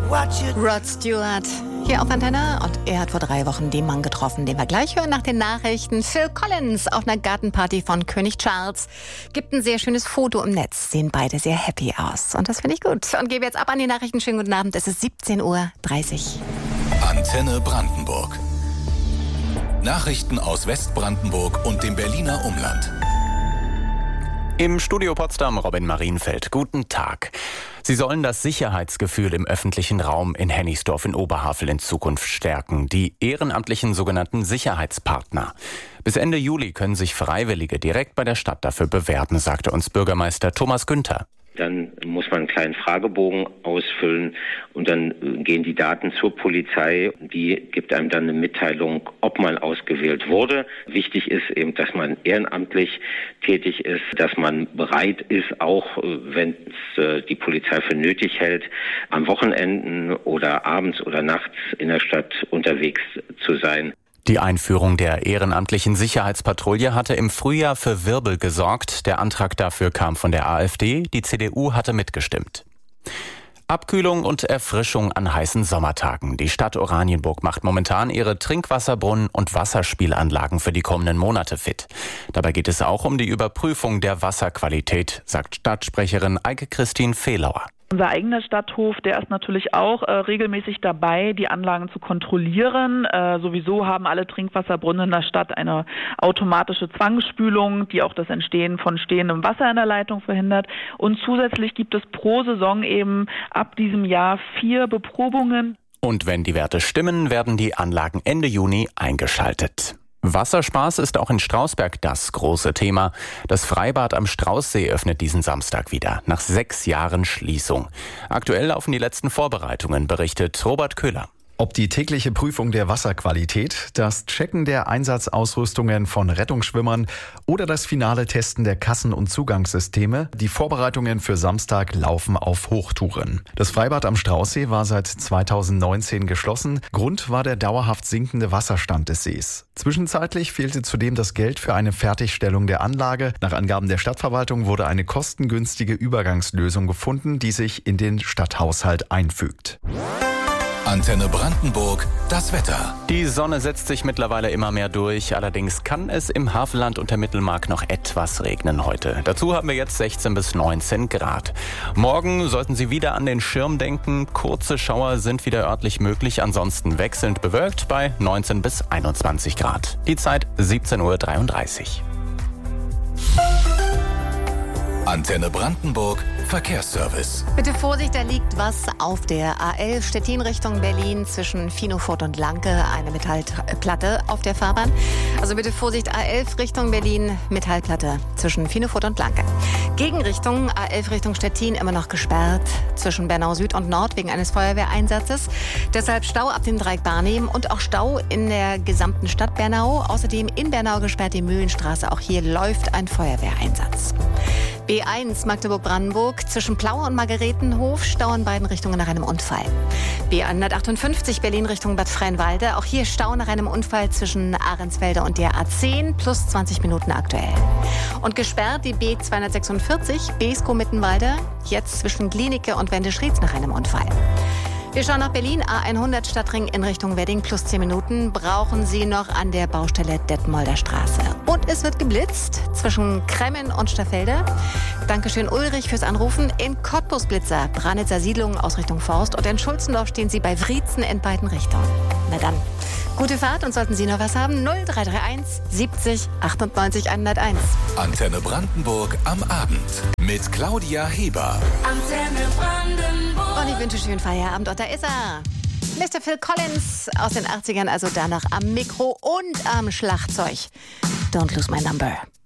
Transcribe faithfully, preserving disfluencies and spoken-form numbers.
Rod Stewart hier auf Antenne und er hat vor drei Wochen den Mann getroffen, den wir gleich hören nach den Nachrichten. Phil Collins auf einer Gartenparty von König Charles gibt ein sehr schönes Foto im Netz. Sehen beide sehr happy aus und das finde ich gut. Und gebe jetzt ab an die Nachrichten. Schönen guten Abend, es ist siebzehn Uhr dreißig. Antenne Brandenburg. Nachrichten aus Westbrandenburg und dem Berliner Umland. Im Studio Potsdam Robin Marienfeld. Guten Tag. Sie sollen das Sicherheitsgefühl im öffentlichen Raum in Hennigsdorf in Oberhavel in Zukunft stärken. Die ehrenamtlichen sogenannten Sicherheitspartner. Bis Ende Juli können sich Freiwillige direkt bei der Stadt dafür bewerben, sagte uns Bürgermeister Thomas Günther. Dann muss man einen kleinen Fragebogen ausfüllen und dann gehen die Daten zur Polizei. Die gibt einem dann eine Mitteilung, ob man ausgewählt wurde. Wichtig ist eben, dass man ehrenamtlich tätig ist, dass man bereit ist, auch wenn es die Polizei für nötig hält, am Wochenenden oder abends oder nachts in der Stadt unterwegs zu sein. Die Einführung der ehrenamtlichen Sicherheitspatrouille hatte im Frühjahr für Wirbel gesorgt. Der Antrag dafür kam von der AfD, die C D U hatte mitgestimmt. Abkühlung und Erfrischung an heißen Sommertagen. Die Stadt Oranienburg macht momentan ihre Trinkwasserbrunnen und Wasserspielanlagen für die kommenden Monate fit. Dabei geht es auch um die Überprüfung der Wasserqualität, sagt Stadtsprecherin Eike-Christine Fehlauer. Unser eigener Stadthof, der ist natürlich auch äh, regelmäßig dabei, die Anlagen zu kontrollieren. Äh, sowieso haben alle Trinkwasserbrunnen in der Stadt eine automatische Zwangsspülung, die auch das Entstehen von stehendem Wasser in der Leitung verhindert. Und zusätzlich gibt es pro Saison eben ab diesem Jahr vier Beprobungen. Und wenn die Werte stimmen, werden die Anlagen Ende Juni eingeschaltet. Wasserspaß ist auch in Strausberg das große Thema. Das Freibad am Straußsee öffnet diesen Samstag wieder, nach sechs Jahren Schließung. Aktuell laufen die letzten Vorbereitungen, berichtet Robert Köhler. Ob die tägliche Prüfung der Wasserqualität, das Checken der Einsatzausrüstungen von Rettungsschwimmern oder das finale Testen der Kassen- und Zugangssysteme, die Vorbereitungen für Samstag laufen auf Hochtouren. Das Freibad am Straußsee war seit zweitausendneunzehn geschlossen. Grund war der dauerhaft sinkende Wasserstand des Sees. Zwischenzeitlich fehlte zudem das Geld für eine Fertigstellung der Anlage. Nach Angaben der Stadtverwaltung wurde eine kostengünstige Übergangslösung gefunden, die sich in den Stadthaushalt einfügt. Antenne Brandenburg, das Wetter. Die Sonne setzt sich mittlerweile immer mehr durch. Allerdings kann es im Havelland und der Mittelmark noch etwas regnen heute. Dazu haben wir jetzt sechzehn bis neunzehn Grad. Morgen sollten Sie wieder an den Schirm denken. Kurze Schauer sind wieder örtlich möglich. Ansonsten wechselnd bewölkt bei neunzehn bis einundzwanzig Grad. Die Zeit siebzehn Uhr dreiunddreißig. Antenne Brandenburg, Verkehrsservice. Bitte Vorsicht, da liegt was auf der A elf Stettin Richtung Berlin zwischen Finofurt und Lanke. Eine Metallplatte auf der Fahrbahn. Also bitte Vorsicht, A elf Richtung Berlin, Metallplatte zwischen Finofurt und Lanke. Gegenrichtung A elf Richtung Stettin immer noch gesperrt zwischen Bernau Süd und Nord wegen eines Feuerwehreinsatzes. Deshalb Stau ab dem Dreieck Barnim und auch Stau in der gesamten Stadt Bernau. Außerdem in Bernau gesperrt die Mühlenstraße. Auch hier läuft ein Feuerwehreinsatz. B eins Magdeburg-Brandenburg zwischen Plaue und Margaretenhof, Stau in beiden Richtungen nach einem Unfall. B hundertachtundfünfzig Berlin Richtung Bad Freienwalde, auch hier Stau nach einem Unfall zwischen Ahrensfelde und der A zehn, plus zwanzig Minuten aktuell. Und gesperrt die B zweihundertsechsundvierzig Beeskow-Mittenwalde, jetzt zwischen Glienicke und Wendeschrieds nach einem Unfall. Wir schauen nach Berlin, A hundert Stadtring in Richtung Wedding, plus zehn Minuten, brauchen Sie noch an der Baustelle Detmolder Straße. Und es wird geblitzt zwischen Kremmen und Staffelder. Dankeschön Ulrich fürs Anrufen. In Cottbus Blitzer, Branitzer Siedlung aus Richtung Forst und in Schulzendorf stehen Sie bei Wriezen in beiden Richtungen. Na dann, gute Fahrt und sollten Sie noch was haben, null drei drei eins siebzig achtundneunzig hunderteins. Antenne Brandenburg am Abend mit Claudia Heber. Antenne Brandenburg. Und ich wünsche schönen Feierabend und da ist er. Mister Phil Collins aus den achtzigern, also da noch am Mikro und am Schlagzeug. Don't lose my number.